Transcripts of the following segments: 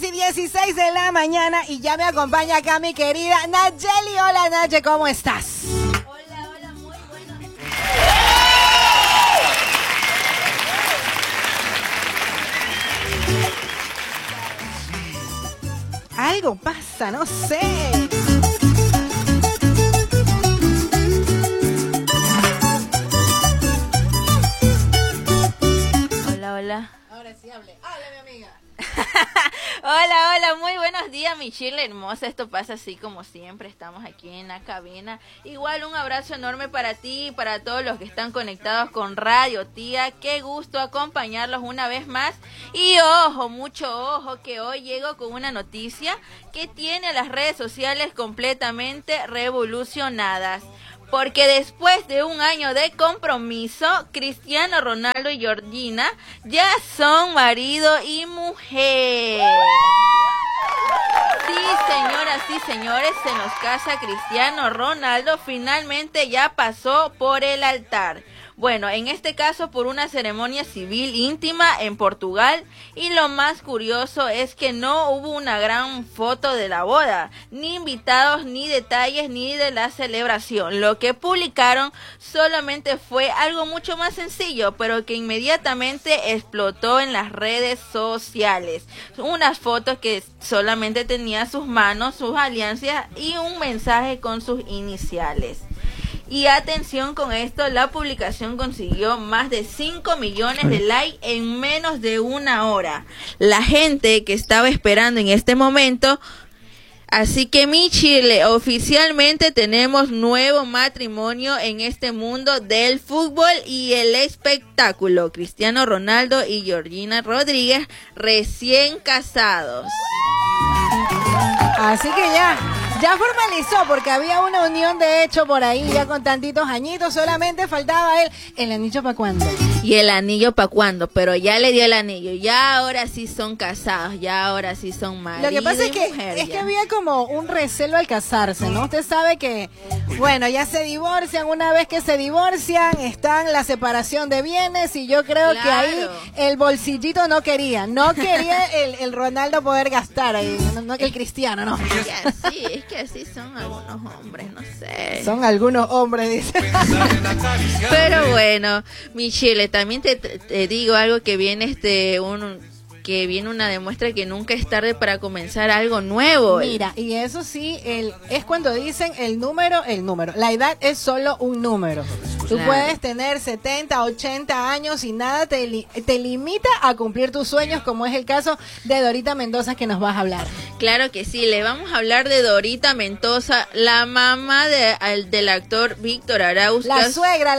2:16 de la mañana y ya me acompaña acá mi querida Nayeli. Hola Naye, ¿cómo estás? Hola, muy buenos días. Algo pasa, no sé. Hola. Ahora sí, hable mi amiga. Hola, muy buenos días, mi Shirley hermosa. Esto pasa así como siempre, estamos aquí en la cabina. Igual un abrazo enorme para ti y para todos los que están conectados con Radio Tía. Qué gusto acompañarlos una vez más. Y ojo, mucho ojo, que hoy llego con una noticia que tiene a las redes sociales completamente revolucionadas. Porque después de un año de compromiso, Cristiano Ronaldo y Georgina ya son marido y mujer. Sí, señoras y señores, se nos casa Cristiano Ronaldo, finalmente ya pasó por el altar. Bueno, en este caso por una ceremonia civil íntima en Portugal, y lo más curioso es que no hubo una gran foto de la boda, ni invitados, ni detalles, ni de la celebración. Lo que publicaron solamente fue algo mucho más sencillo, pero que inmediatamente explotó en las redes sociales. Unas fotos que solamente tenía sus manos, sus alianzas y un mensaje con sus iniciales. Y atención con esto, la publicación consiguió más de 5 millones de likes en menos de una hora. La gente que estaba esperando en este momento. Así que mi Chile, oficialmente tenemos nuevo matrimonio en este mundo del fútbol y el espectáculo. Cristiano Ronaldo y Georgina Rodríguez recién casados. Así que ya formalizó, porque había una unión de hecho por ahí ya con tantitos añitos, solamente faltaba el anillo para cuándo. ¿Y el anillo para cuándo? Pero ya le dio el anillo, ya ahora sí son casados, ya ahora sí son marido. Lo que pasa y mujer, es que había como un recelo al casarse, ¿no? Usted sabe que, bueno, ya se divorcian, una vez que se divorcian, están la separación de bienes, y yo creo que ahí el bolsillito no quería el Ronaldo poder gastar ahí, no que el Cristiano, ¿no. Es que así son algunos hombres, no sé. Son algunos hombres, dice. Pero bueno, mi Chile, también te digo algo que viene una demuestra que nunca es tarde para comenzar algo nuevo. Mira, y eso sí, es cuando dicen el número. La edad es solo un número. Tú puedes tener 70, 80 años y nada te limita a cumplir tus sueños, como es el caso de Dorita Mendoza, que nos vas a hablar. Claro que sí, le vamos a hablar de Dorita Mendoza, la mamá del actor Víctor Arauz. La suegra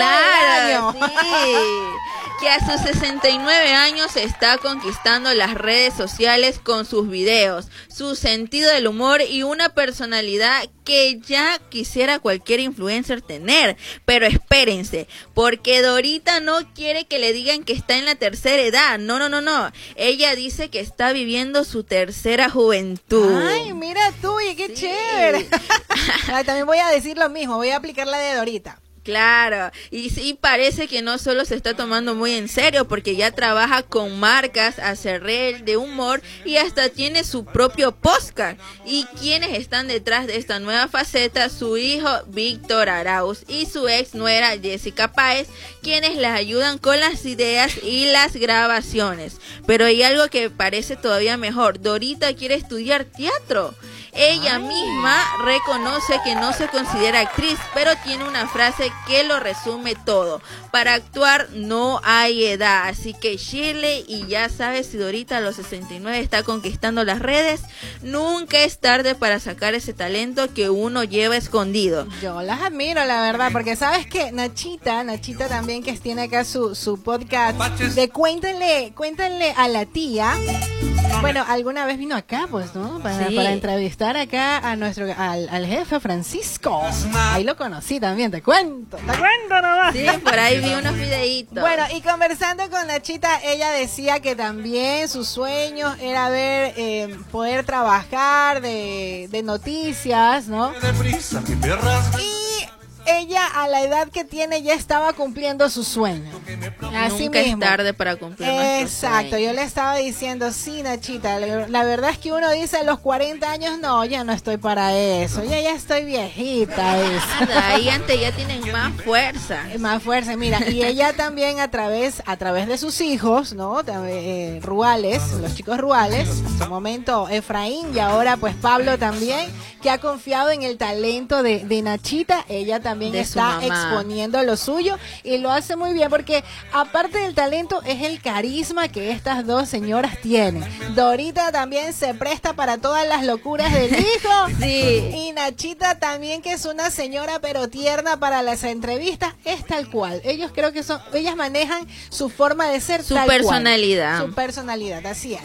claro, del año. Sí, que a sus 69 años está conquistando las redes sociales con sus videos, su sentido del humor y una personalidad que ya quisiera cualquier influencer tener. Pero espérense, porque Dorita no quiere que le digan que está en la tercera edad. No. Ella dice que está viviendo su tercera juventud. Ay, mira tú, y qué chévere. Ay, también voy a decir lo mismo, voy a aplicar la de Dorita. Claro, y sí parece que no solo se está tomando muy en serio, porque ya trabaja con marcas, hace reels de humor y hasta tiene su propio podcast. ¿Y quiénes están detrás de esta nueva faceta? Su hijo Víctor Arauz y su ex nuera Jessica Páez, quienes les ayudan con las ideas y las grabaciones. Pero hay algo que parece todavía mejor: Dorita quiere estudiar teatro. Ella misma reconoce que no se considera actriz, pero tiene una frase que lo resume todo: para actuar no hay edad. Así que Shirley, y ya sabes, si Dorita a los 69 está conquistando las redes, nunca es tarde para sacar ese talento que uno lleva escondido. Yo las admiro, la verdad, porque sabes que Nachita también, que tiene acá su podcast de Cuéntenle a la tía. Bueno, alguna vez vino acá, pues, ¿no? Para entrevistar acá a al jefe Francisco. Ahí lo conocí también, te cuento nomás. Sí, por ahí vi unos videitos. Bueno, y conversando con Nachita, ella decía que también sus sueños era poder trabajar de noticias, ¿no? Y ella a la edad que tiene ya estaba cumpliendo su sueño. Así Nunca mismo. es tarde para cumplir nuestro Exacto, sueño. yo le estaba diciendo, sí, Nachita, la verdad es que uno dice a los 40 años, no, ya no estoy para eso, ya estoy viejita. Nada, ahí antes ya tienen más fuerza. Más fuerza, mira, y ella también a través de sus hijos, ¿no? Ruales, los chicos Ruales, en su momento Efraín y ahora pues Pablo también, que ha confiado en el talento de Nachita, ella también De su está mamá. exponiendo lo suyo y lo hace muy bien porque aparte del talento es el carisma que estas dos señoras tienen. Dorita también se presta para todas las locuras del hijo. Sí. Y Nachita también, que es una señora pero tierna para las entrevistas, es tal cual. Ellos creo que ellas manejan su forma de ser, Su tal personalidad. cual. Su personalidad, así es.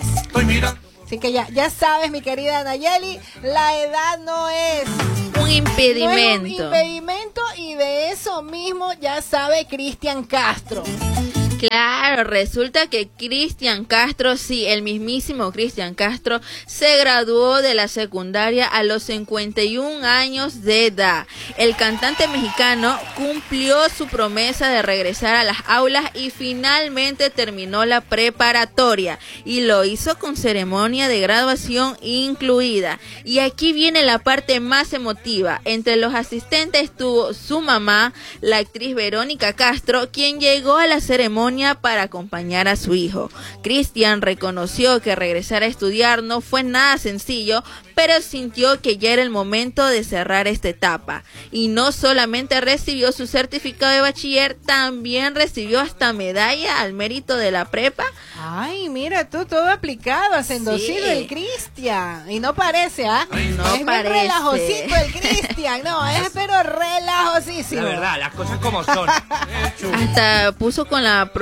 Así que ya sabes, mi querida Nayeli, la edad no es Un impedimento. no es un impedimento, y de eso mismo ya sabe Cristian Castro. Claro, resulta que Cristian Castro, sí, el mismísimo Cristian Castro, se graduó de la secundaria a los 51 años de edad. El cantante mexicano cumplió su promesa de regresar a las aulas y finalmente terminó la preparatoria y lo hizo con ceremonia de graduación incluida. Y aquí viene la parte más emotiva. Entre los asistentes estuvo su mamá, la actriz Verónica Castro, quien llegó a la ceremonia para acompañar a su hijo. Cristian reconoció que regresar a estudiar no fue nada sencillo, pero sintió que ya era el momento de cerrar esta etapa. Y no solamente recibió su certificado de bachiller, también recibió hasta medalla al mérito de la prepa. Ay, mira tú, todo aplicado, hacendocido Sí. el Cristian. Y no parece, ¿ah? No es parece. bien relajosito el Cristian, no, es pero relajosísimo. La verdad, las cosas como son. Hasta puso con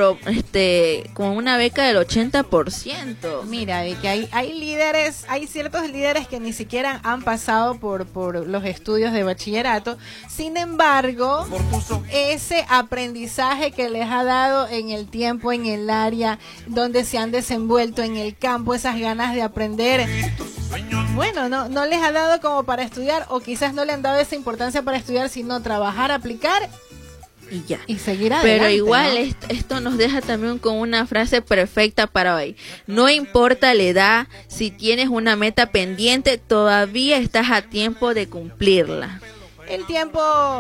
con una beca del 80%. Mira, de que hay líderes, hay ciertos líderes que ni siquiera han pasado por los estudios de bachillerato. Sin embargo, ese aprendizaje que les ha dado en el tiempo, en el área donde se han desenvuelto en el campo, esas ganas de aprender, bueno, no les ha dado como para estudiar, o quizás no le han dado esa importancia para estudiar, sino trabajar, aplicar Y ya. y seguir adelante. Pero igual ¿no? esto nos deja también con una frase perfecta para hoy. No importa la edad, si tienes una meta pendiente, todavía estás a tiempo de cumplirla. El tiempo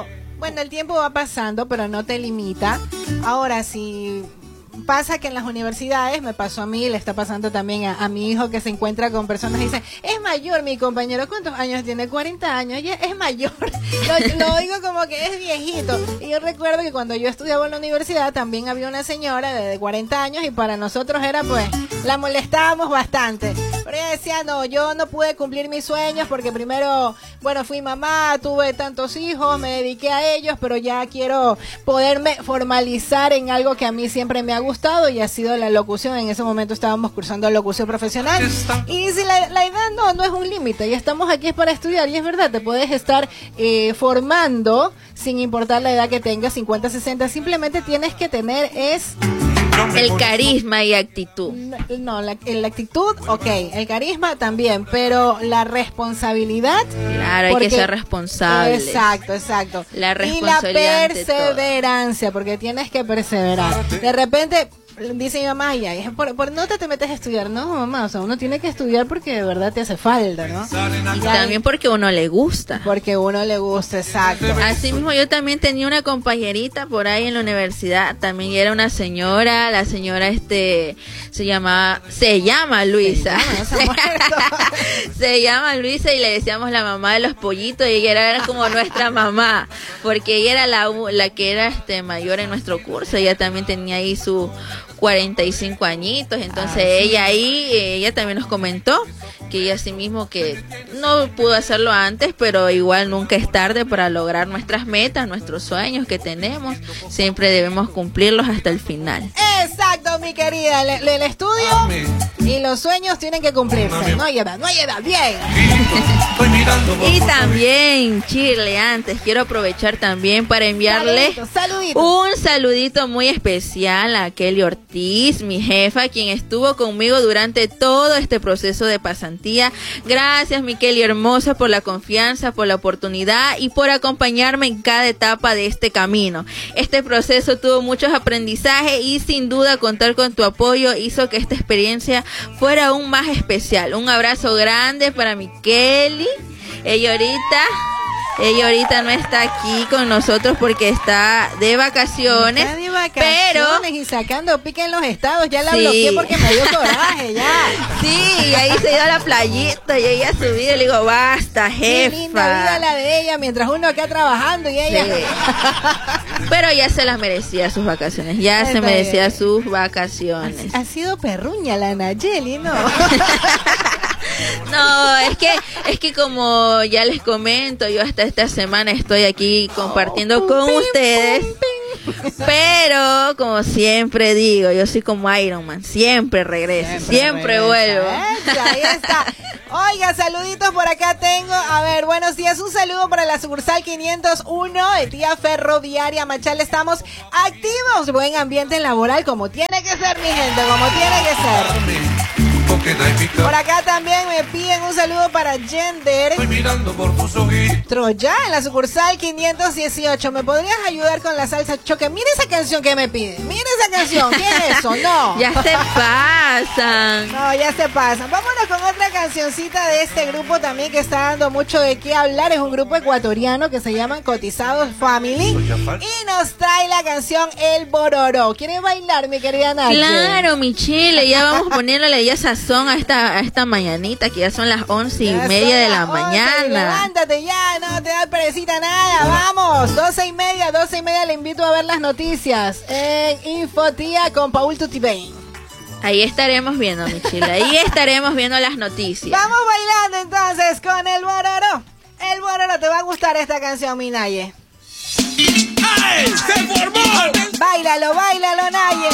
va pasando, pero no te limita. Ahora, si pasa que en las universidades, me pasó a mí, le está pasando también a mi hijo, que se encuentra con personas y dice, es mayor mi compañero, ¿cuántos años tiene? 40 años, ya es mayor. Lo digo como que es viejito. Y yo recuerdo que cuando yo estudiaba en la universidad también había una señora de 40 años y para nosotros era pues, la molestábamos bastante. Pero ella decía, no, yo no pude cumplir mis sueños porque primero, bueno, fui mamá, tuve tantos hijos, me dediqué a ellos, pero ya quiero poderme formalizar en algo que a mí siempre me ha gustado y ha sido la locución. En ese momento estábamos cursando locución profesional y dice, la edad no es un límite, y estamos aquí para estudiar, y es verdad, te puedes estar formando sin importar la edad que tengas, 50, 60, simplemente tienes que tener El carisma y actitud. no, la actitud, ok, el carisma también, pero la responsabilidad. Claro, hay que ser responsable. Exacto. La y la responsabilidad ante todo. perseverancia, porque tienes que perseverar. De repente dice mi mamá, ya, por nota te metes a estudiar. No, mamá, o sea, uno tiene que estudiar porque de verdad te hace falta, ¿no? Y también porque uno le gusta. Porque uno le gusta, exacto. Así mismo yo también tenía una compañerita por ahí en la universidad, también era una señora, la señora se llama Luisa. Se llama Luisa y le decíamos la mamá de los pollitos, y ella era como nuestra mamá, porque ella era la que era mayor en nuestro curso. Ella también tenía ahí sus 45 añitos, entonces ella también nos comentó que ella sí mismo que no pudo hacerlo antes, pero igual nunca es tarde para lograr nuestras metas, nuestros sueños que tenemos, siempre debemos cumplirlos hasta el final. Exacto, No, mi querida, el estudio y los sueños tienen que cumplirse. No hay edad, bien. Y también, Shirley, antes quiero aprovechar también para enviarle un saludito muy especial a Kelly Ortiz, mi jefa, quien estuvo conmigo durante todo este proceso de pasantía. Gracias, mi Kelly hermosa, por la confianza, por la oportunidad y por acompañarme en cada etapa de este camino. Este proceso tuvo muchos aprendizajes y sin duda contar con tu apoyo hizo que esta experiencia fuera aún más especial. Un abrazo grande para mi Kelly. Ella ahorita no está aquí con nosotros porque está de vacaciones. Está de vacaciones y sacando pique en los estados. Ya la bloqueé porque me dio coraje, ya. Sí, ahí se dio a la playita y ella subió y le digo, basta, jefa. Qué linda vida la de ella, mientras uno acá trabajando y ella... Sí. Pero ya se las merecía sus vacaciones, se merecía sus vacaciones. Ha sido perruña la Nayeli, ¿no? No, es que como ya les comento, yo hasta esta semana estoy aquí compartiendo con ustedes. Pero, como siempre digo, yo soy como Iron Man, siempre regreso, siempre vuelvo. Ahí está. Oiga, saluditos por acá tengo. A ver, buenos días. Un saludo para la sucursal 501 de Tía Ferroviaria Machala. Estamos activos. Buen ambiente laboral, como tiene que ser, mi gente, como tiene que ser. Por acá también me piden un saludo para Gender Troya en la sucursal 518. ¿Me podrías ayudar con la salsa choque? Mira esa canción que me piden. Mira esa canción. ¿Qué es eso? No. Ya se pasan. No, ya se pasan. Vámonos con otra cancioncita de este grupo también que está dando mucho de qué hablar. Es un grupo ecuatoriano que se llaman Cotizados Family y nos trae la canción El Bororó. ¿Quieres bailar, mi querida Nadia? Claro, mi chile. Ya vamos poniéndole ya sazón a esta mañanita, que ya son las 11:30 de la mañana. Levántate ya, no te da perecita nada. Vamos, 12:30 le invito a ver las noticias en Infotía con Paul Tutibén. Ahí estaremos viendo, mi chile. Ahí estaremos viendo las noticias. Vamos bailando entonces con El Bororó. El Bororó, te va a gustar esta canción, mi Naye. ¡Ay! ¡Se formó! Báilalo, Naye.